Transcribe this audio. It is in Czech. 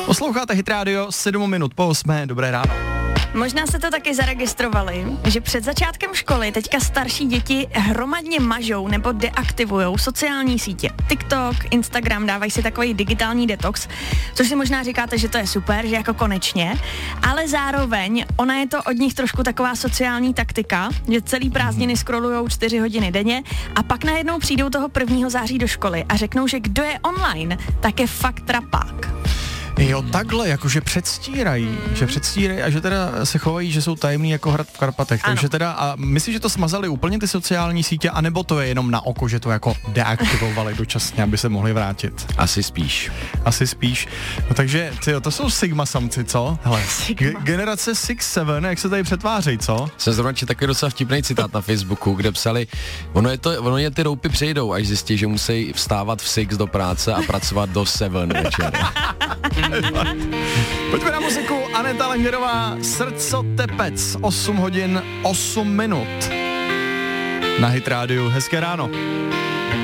Posloucháte Hit Radio, 7 minut po 8, dobré ráno. Možná se to taky zaregistrovali, že před začátkem školy teďka starší děti hromadně mažou nebo deaktivujou sociální sítě. TikTok, Instagram, dávají si takový digitální detox, což si možná říkáte, že to je super, že jako konečně, ale zároveň ona je to od nich trošku taková sociální taktika, že celý prázdniny scrollujou 4 hodiny denně a pak najednou přijdou toho 1. září do školy a řeknou, že kdo je online, tak je fakt trapák. Jo, takhle, jakože předstírají, a že teda se chovají, že jsou tajemní jako hrad v Karpatech, ano. Takže teda, a myslíš, že to smazali úplně ty sociální sítě, anebo to je jenom na oko, že to jako deaktivovali dočasně, aby se mohli vrátit? Asi spíš. No takže, tyjo, to jsou Sigma samci, co? Hele, generace 6-7, jak se tady přetvářejí, co? Jsem zrovna četl takový docela vtipný citát na Facebooku, kde psali, ono je ty roupy přejdou, až zjistí, že musí vstávat v 6 do práce a pracovat do 7 večer. Pojďme na muziku, Aneta Lengerová, Srdcotepec, 8 hodin, 8 minut. Na Hit Radio, hezké ráno.